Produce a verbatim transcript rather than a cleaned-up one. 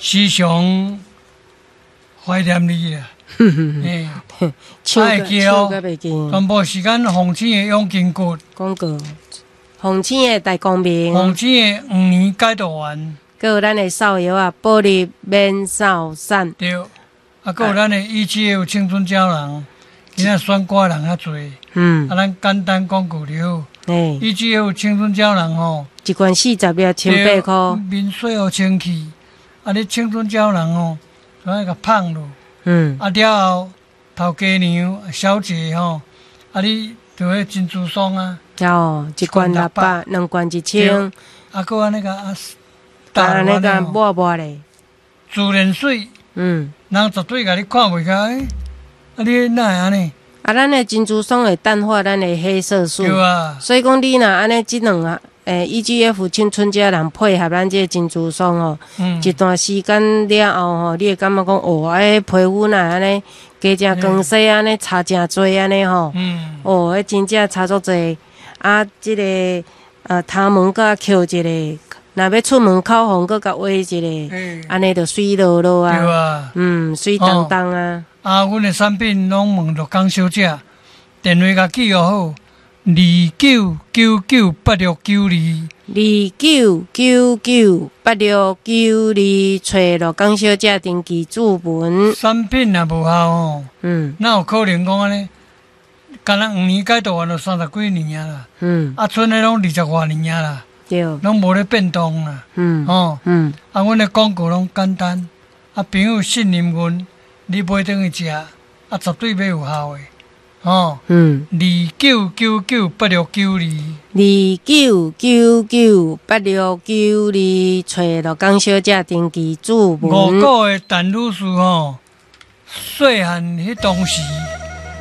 时常怀念你啊。哎， 唱个唱个袂记。 全部时间洪青的永金骨， 广告，洪青的大光明， 洪青的五年解毒丸， 还有咱的少药啊，保利免扫散。 对，啊，还有咱的 E G F 青春胶囊，今仔选歌人较侪， 嗯， 啊，咱简单讲句了。 哎 E G F 青春胶囊吼， 一罐四十粒，千八块。 面水互清气，啊，你青春胶囊吼，把那个放落， 嗯， 啊了后头家娘小姐吼，啊你就迄珍珠霜啊， 哦，一罐六百，两罐一千， 啊，搁安尼个啊， 打那个抹抹抹嘞， 自然水， 嗯， 人绝对甲你看袂开，啊你哪会安尼？ 啊，咱的珍珠霜会淡化咱的黑色素， 对啊， 所以讲你若安尼即两啊，诶 ，E G F 青春胶囊配合咱这个珍珠霜哦， 嗯， 一段时间了后吼，你会感觉讲哦，哎，皮肤若安尼加正光细安尼差正多安尼吼， 嗯， 哦，迄真正差足济，啊，即、个呃，头毛甲翘一个，若要出门口红，搁甲画一个， 嘿安尼就水落落对啊， 啊， 嗯，水当当啊， 啊，阮的产品拢问着江小姐，电话甲记号好，二九九九八六九二。 二九九九八六九二，找罗江小姐登记注文。 产品若无效吼， 嗯哪有可能讲安尼？干若五年解毒完就三十几年啊啦， 嗯， 啊，剩的拢二十外年啊啦， 对， 拢无咧变动啦， 嗯吼、 嗯， 啊，阮的广告拢简单，啊，朋友信任阮，你买转去食，啊，绝对要有效的，吼、 嗯， 二九九九八六九二， 二九九九八六九二，找罗江小姐登记注五文。 个的陈女士吼，细汉迄当时。